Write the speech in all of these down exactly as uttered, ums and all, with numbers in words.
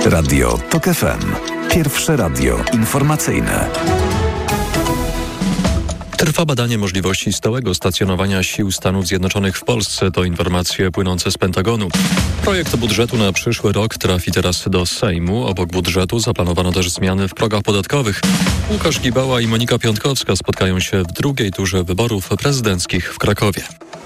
Radio TOK F M. Pierwsze radio informacyjne. Trwa badanie możliwości stałego stacjonowania sił Stanów Zjednoczonych w Polsce. To informacje płynące z Pentagonu. Projekt budżetu na przyszły rok trafi teraz do Sejmu. Obok budżetu zaplanowano też zmiany w progach podatkowych. Łukasz Gibała i Monika Piątkowska spotkają się w drugiej turze wyborów prezydenckich w Krakowie.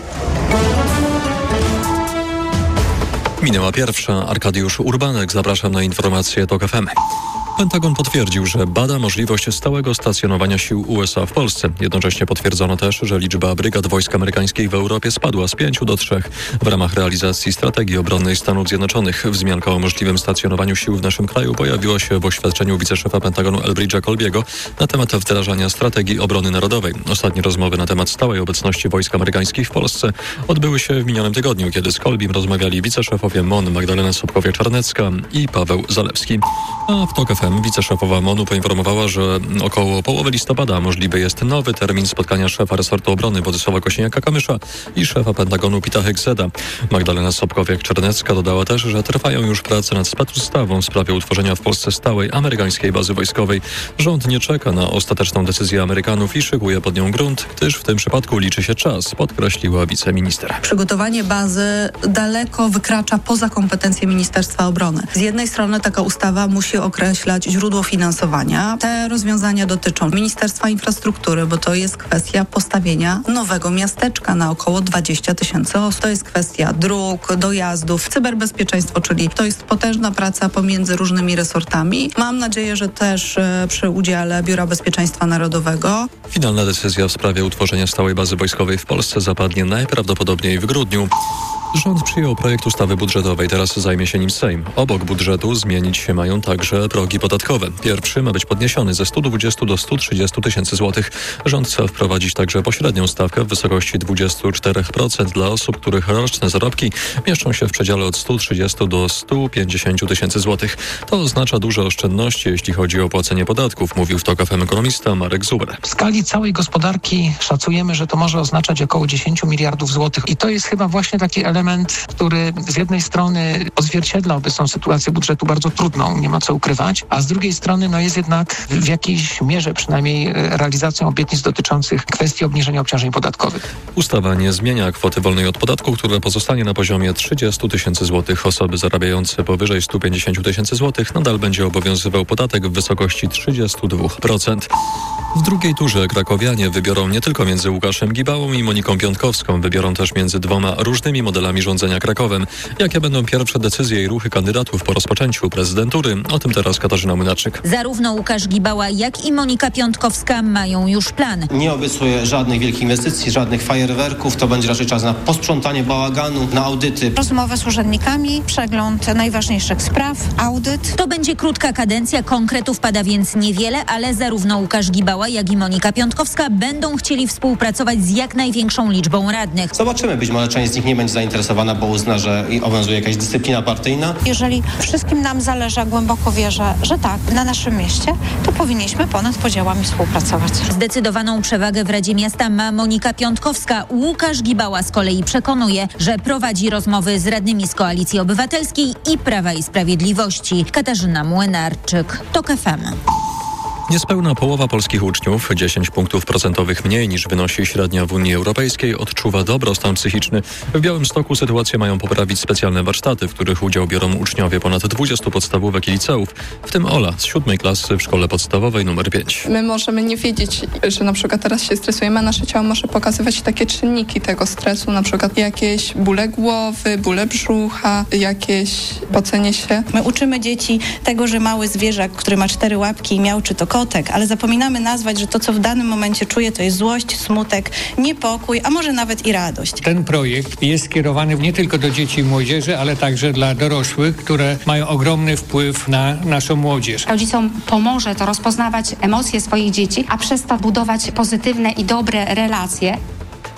Minęła pierwsza. Arkadiusz Urbanek. Zapraszam na informacje TOK F M. Pentagon potwierdził, że bada możliwość stałego stacjonowania sił U S A w Polsce. Jednocześnie potwierdzono też, że liczba brygad wojsk amerykańskich w Europie spadła z pięciu do trzech w ramach realizacji strategii obronnej Stanów Zjednoczonych. Wzmianka o możliwym stacjonowaniu sił w naszym kraju pojawiła się w oświadczeniu wiceszefa Pentagonu Elbridge'a Colbiego na temat wdrażania strategii obrony narodowej. Ostatnie rozmowy na temat stałej obecności wojsk amerykańskich w Polsce odbyły się w minionym tygodniu, kiedy z Colbim rozmawiali wiceszefowie M O N Magdalena Sobkowiak-Czarnecka i Paweł Zalewski. A w TOK F M wiceszefowa M O N-u poinformowała, że około połowy listopada możliwy jest nowy termin spotkania szefa resortu obrony Władysława Kosiniaka-Kamysza i szefa Pentagonu Pita Hegseta. Magdalena Sobkowiak-Czarnecka dodała też, że trwają już prace nad specustawą w sprawie utworzenia w Polsce stałej amerykańskiej bazy wojskowej. Rząd nie czeka na ostateczną decyzję Amerykanów i szykuje pod nią grunt, gdyż w tym przypadku liczy się czas, podkreśliła wiceminister. Przygotowanie bazy daleko wykracza poza kompetencje Ministerstwa Obrony. Z jednej strony taka ustawa musi określać źródło finansowania. Te rozwiązania dotyczą Ministerstwa Infrastruktury, bo to jest kwestia postawienia nowego miasteczka na około dwadzieścia tysięcy osób. To jest kwestia dróg, dojazdów, cyberbezpieczeństwo, czyli to jest potężna praca pomiędzy różnymi resortami. Mam nadzieję, że też e, przy udziale Biura Bezpieczeństwa Narodowego. Finalna decyzja w sprawie utworzenia stałej bazy wojskowej w Polsce zapadnie najprawdopodobniej w grudniu. Rząd przyjął projekt ustawy budżetowej, teraz zajmie się nim Sejm. Obok budżetu zmienić się mają także progi podatkowe. Pierwszy ma być podniesiony ze stu dwudziestu do stu trzydziestu tysięcy złotych. Rząd chce wprowadzić także pośrednią stawkę w wysokości dwadzieścia cztery procent dla osób, których roczne zarobki mieszczą się w przedziale od stu trzydziestu do stu pięćdziesięciu tysięcy złotych. To oznacza duże oszczędności, jeśli chodzi o płacenie podatków, mówił w TOK F M ekonomista Marek Zuber. W skali całej gospodarki szacujemy, że to może oznaczać około dziesięć miliardów złotych i to jest chyba właśnie taki element, który z jednej strony odzwierciedla obecną sytuację budżetu bardzo trudną, nie ma co ukrywać, a z drugiej strony no jest jednak w jakiejś mierze przynajmniej realizacją obietnic dotyczących kwestii obniżenia obciążeń podatkowych. Ustawa nie zmienia kwoty wolnej od podatku, która pozostanie na poziomie trzydziestu tysięcy złotych. Osoby zarabiające powyżej stu pięćdziesięciu tysięcy złotych nadal będzie obowiązywał podatek w wysokości trzydziestu dwóch procent. W drugiej turze krakowianie wybiorą nie tylko między Łukaszem Gibałą i Moniką Piątkowską, wybiorą też między dwoma różnymi modelami rządzenia Krakowem. Jakie będą pierwsze decyzje i ruchy kandydatów po rozpoczęciu prezydentury? O tym teraz Katarzyna Młynarczyk. Zarówno Łukasz Gibała, jak i Monika Piątkowska mają już plan. Nie obiecuję żadnych wielkich inwestycji, żadnych fajerwerków. To będzie raczej czas na posprzątanie bałaganu, na audyty. Rozmowy z urzędnikami, przegląd najważniejszych spraw, audyt. To będzie krótka kadencja, konkretów pada więc niewiele, ale zarówno Łukasz Gibała, jak i Monika Piątkowska będą chcieli współpracować z jak największą liczbą radnych. Zobaczymy, być może część z nich nie będzie zainteresowana, bo uzna, że obowiązuje jakaś dyscyplina partyjna. Jeżeli wszystkim nam zależy, a głęboko wierzę, że tak, na naszym mieście, to powinniśmy ponad podziałami współpracować. Zdecydowaną przewagę w Radzie Miasta ma Monika Piątkowska. Łukasz Gibała z kolei przekonuje, że prowadzi rozmowy z radnymi z Koalicji Obywatelskiej i Prawa i Sprawiedliwości. Katarzyna Młynarczyk, TOK F M. Niespełna połowa polskich uczniów, dziesięć punktów procentowych mniej niż wynosi średnia w Unii Europejskiej, odczuwa dobrostan psychiczny. W Białymstoku sytuację mają poprawić specjalne warsztaty, w których udział biorą uczniowie ponad dwudziestu podstawówek i liceów, w tym Ola z siódmej klasy w szkole podstawowej numer pięć. My możemy nie wiedzieć, że na przykład teraz się stresujemy, a nasze ciało może pokazywać takie czynniki tego stresu, na przykład jakieś bóle głowy, bóle brzucha, jakieś pocenie się. My uczymy dzieci tego, że mały zwierzak, który ma cztery łapki i miał czy to kotek, ale zapominamy nazwać, że to, co w danym momencie czuje, to jest złość, smutek, niepokój, a może nawet i radość. Ten projekt jest skierowany nie tylko do dzieci i młodzieży, ale także dla dorosłych, które mają ogromny wpływ na naszą młodzież. Rodzicom pomoże to rozpoznawać emocje swoich dzieci, a przez to budować pozytywne i dobre relacje.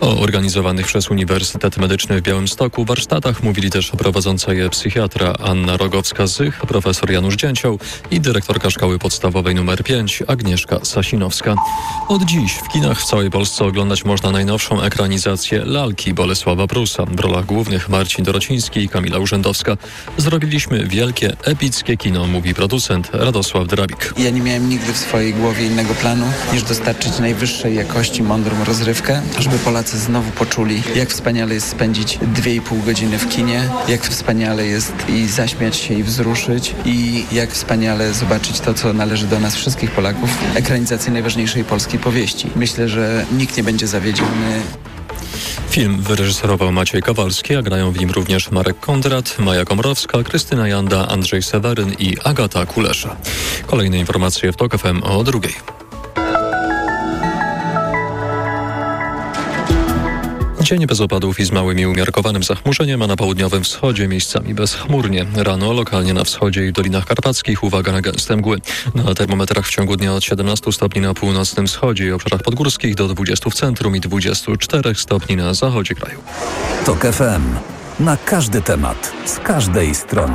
O organizowanych przez Uniwersytet Medyczny w Białymstoku warsztatach mówili też prowadząca je psychiatra Anna Rogowska-Zych, profesor Janusz Dzięcioł i dyrektorka Szkoły Podstawowej nr pięć Agnieszka Sasinowska. Od dziś w kinach w całej Polsce oglądać można najnowszą ekranizację Lalki Bolesława Prusa. W rolach głównych Marcin Dorociński i Kamila Urzędowska. Zrobiliśmy wielkie, epickie kino, mówi producent Radosław Drabik. Ja nie miałem nigdy w swojej głowie innego planu, niż dostarczyć najwyższej jakości mądrą rozrywkę, żeby Polacy znowu poczuli, jak wspaniale jest spędzić dwie i pół godziny w kinie, jak wspaniale jest i zaśmiać się i wzruszyć i jak wspaniale zobaczyć to, co należy do nas wszystkich Polaków, ekranizację najważniejszej polskiej powieści. Myślę, że nikt nie będzie zawiedziony. Film wyreżyserował Maciej Kowalski, a grają w nim również Marek Kondrat, Maja Komorowska, Krystyna Janda, Andrzej Seweryn i Agata Kulesza. Kolejne informacje w TOK F M o drugiej. Dzień bez opadów i z małym i umiarkowanym zachmurzeniem, a na południowym wschodzie miejscami bezchmurnie. Rano lokalnie na wschodzie i w Dolinach Karpackich uwaga na gęste mgły. Na termometrach w ciągu dnia od siedemnastu stopni na północnym wschodzie i obszarach podgórskich do dwudziestu w centrum i dwudziestu czterech stopni na zachodzie kraju. TOK F M. Na każdy temat, z każdej strony.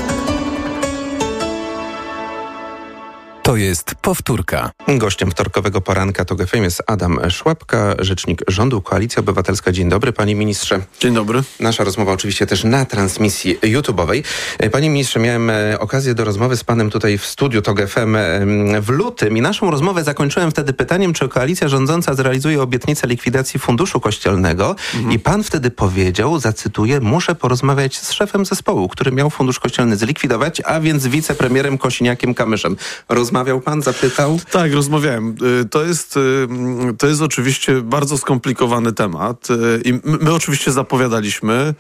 To jest powtórka. Gościem wtorkowego poranka TOK F M jest Adam Szłapka, rzecznik rządu, Koalicja Obywatelska. Dzień dobry, panie ministrze. Dzień dobry. Nasza rozmowa oczywiście też na transmisji YouTube'owej. Panie ministrze, miałem okazję do rozmowy z panem tutaj w studiu TOK F M w lutym i naszą rozmowę zakończyłem wtedy pytaniem, czy koalicja rządząca zrealizuje obietnicę likwidacji Funduszu Kościelnego mhm. i pan wtedy powiedział, zacytuję, muszę porozmawiać z szefem zespołu, który miał Fundusz Kościelny zlikwidować, a więc wicepremierem Kosiniakiem-Kamyszem. Rozmawiał pan, zapytał? Tak, rozmawiałem. To jest, to jest oczywiście bardzo skomplikowany temat i my, my oczywiście zapowiadaliśmy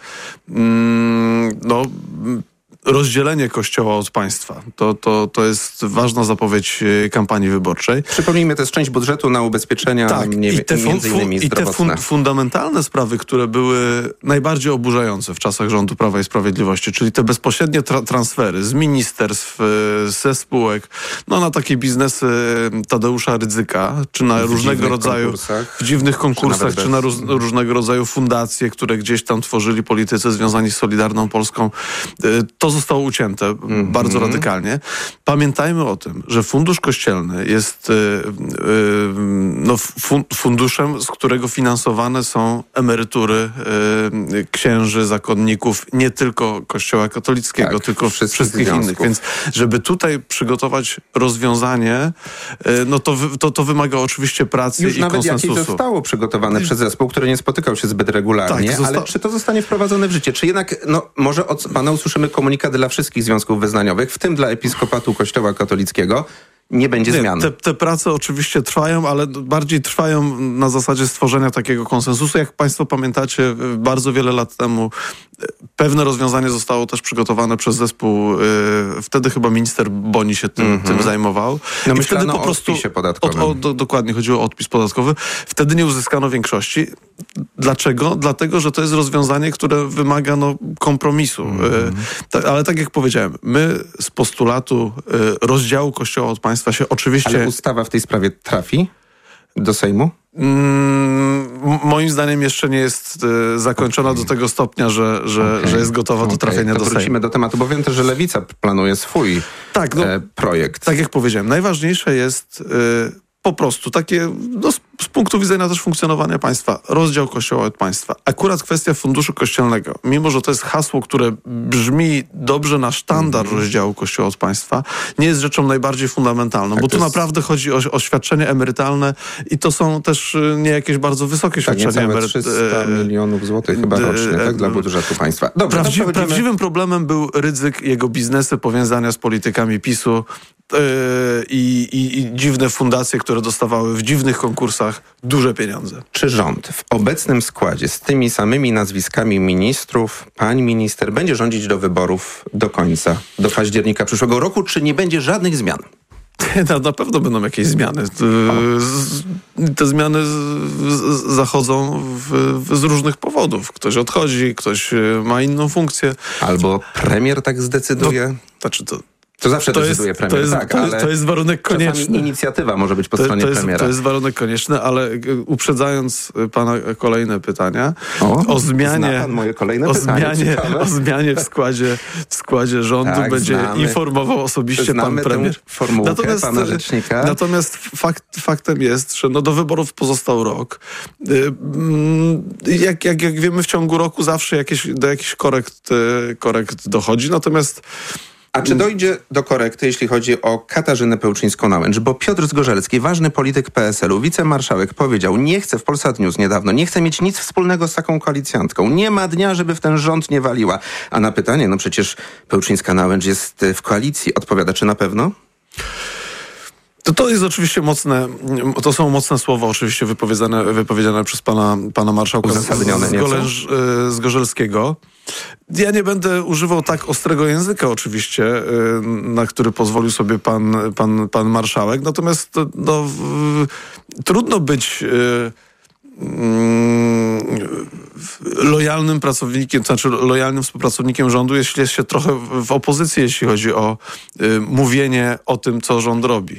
no rozdzielenie Kościoła od państwa. To, to, to jest ważna zapowiedź kampanii wyborczej. Przypomnijmy, to jest część budżetu na ubezpieczenia, tak, nie, i te między innymi I te fun, fundamentalne sprawy, które były najbardziej oburzające w czasach rządu Prawa i Sprawiedliwości, czyli te bezpośrednie tra- transfery z ministerstw, ze spółek, no na takie biznesy Tadeusza Rydzyka, czy na w różnego rodzaju w dziwnych konkursach, czy, czy na róż, różnego rodzaju fundacje, które gdzieś tam tworzyli politycy związani z Solidarną Polską. To zostało ucięte mm-hmm. bardzo radykalnie. Pamiętajmy o tym, że Fundusz Kościelny jest yy, yy, no, fun- funduszem, z którego finansowane są emerytury yy, księży, zakonników, nie tylko Kościoła katolickiego, tak, tylko wszystkich, wszystkich innych. Więc żeby tutaj przygotować rozwiązanie, yy, no to, wy- to, to wymaga oczywiście pracy Już i nawet konsensusu. Już zostało przygotowane przez zespół, który nie spotykał się zbyt regularnie, tak, zosta- ale czy to zostanie wprowadzone w życie? Czy jednak, no może od pana usłyszymy komunikat dla wszystkich związków wyznaniowych, w tym dla Episkopatu Kościoła Katolickiego, nie będzie nie, zmian. Te, te prace oczywiście trwają, ale bardziej trwają na zasadzie stworzenia takiego konsensusu. Jak państwo pamiętacie, bardzo wiele lat temu pewne rozwiązanie zostało też przygotowane przez zespół. Yy, wtedy chyba minister Boni się tym, mm-hmm. tym zajmował. No I wtedy po prostu o odpisie podatkowym. O, o, do, dokładnie chodziło o odpis podatkowy. Wtedy nie uzyskano większości. Dlaczego? Dlatego, że to jest rozwiązanie, które wymaga no, kompromisu. Mm-hmm. Yy, ta, ale tak jak powiedziałem, my z postulatu yy, rozdziału Kościoła od państwa się oczywiście... Ale ustawa w tej sprawie trafi do Sejmu? Mm, moim zdaniem jeszcze nie jest y, zakończona okay. do tego stopnia, że, że, okay. że jest gotowa okay. do trafienia to do Sejmu. Wrócimy do tematu, bo wiem też, że Lewica planuje swój tak, no, e, projekt. Tak jak powiedziałem, najważniejsze jest y, po prostu takie, no, z, z punktu widzenia też funkcjonowania państwa, rozdział Kościoła od państwa. Akurat kwestia Funduszu Kościelnego, mimo że to jest hasło, które brzmi dobrze na sztandar mm-hmm. rozdziału Kościoła od państwa, nie jest rzeczą najbardziej fundamentalną, tak, bo tu jest... naprawdę chodzi o, o świadczenie emerytalne i to są też nie jakieś bardzo wysokie tak, świadczenia emerytalne. trzysta milionów złotych chyba rocznie, tak, dla budżetu państwa. Dobrze, Prawdzi- przechodzimy... Prawdziwym problemem był Rydzyk, jego biznesy, powiązania z politykami PiSu yy, i, i, i dziwne fundacje, które dostawały w dziwnych konkursach duże pieniądze. Czy rząd w obecnym składzie z tymi samymi nazwiskami ministrów, pań minister, będzie rządzić do wyborów do końca, do października przyszłego roku, czy nie będzie żadnych zmian? Na, na pewno będą jakieś zmiany. Te zmiany zachodzą w, w, z różnych powodów. Ktoś odchodzi, ktoś ma inną funkcję. Albo premier tak zdecyduje. No, znaczy to To zawsze to decyduje jest, premier, to jest, tak, to, jest, ale to jest warunek konieczny. Czasami inicjatywa może być po to, stronie to jest, premiera. To jest warunek konieczny, ale uprzedzając pana kolejne pytania, o, o zmianie, pan moje kolejne o pytanie, zmianie, o zmianie w składzie, w składzie rządu tak, będzie znamy, informował osobiście znamy pan premier. Tę formułkę natomiast, pana rzecznika. Natomiast fakt, faktem jest, że no do wyborów pozostał rok. Jak, jak, jak wiemy, w ciągu roku zawsze jakieś, do jakichś korekt, korekt dochodzi, natomiast A czy dojdzie do korekty, jeśli chodzi o Katarzynę Pełczyńską-Nałęcz? Bo Piotr Zgorzelski, ważny polityk P S L u, wicemarszałek, powiedział, nie chce w Polsat News niedawno, nie chce mieć nic wspólnego z taką koalicjantką. Nie ma dnia, żeby w ten rząd nie waliła. A na pytanie, no przecież Pełczyńska-Nałęcz jest w koalicji, odpowiada, czy na pewno? To, to jest oczywiście mocne, to są mocne słowa oczywiście wypowiedziane, wypowiedziane przez pana, pana marszałka Uzasadnione z, z, z Gorzelskiego. Ja nie będę używał tak ostrego języka oczywiście, na który pozwolił sobie pan, pan, pan marszałek, natomiast no, w, trudno być mm, lojalnym pracownikiem, to znaczy lojalnym współpracownikiem rządu, jeśli jest się trochę w opozycji, jeśli chodzi o y, mówienie o tym, co rząd robi.